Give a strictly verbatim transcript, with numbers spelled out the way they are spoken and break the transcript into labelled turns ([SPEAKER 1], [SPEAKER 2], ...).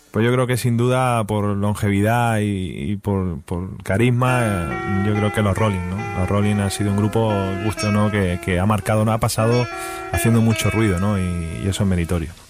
[SPEAKER 1] Pues yo creo que sin duda por longevidad y, y por, por carisma, eh, yo creo que los Rolling, ¿no? Los Rolling ha sido un grupo, gusto o no, que, que ha marcado, no ha pasado haciendo mucho ruido, ¿no? Y, y eso es meritorio.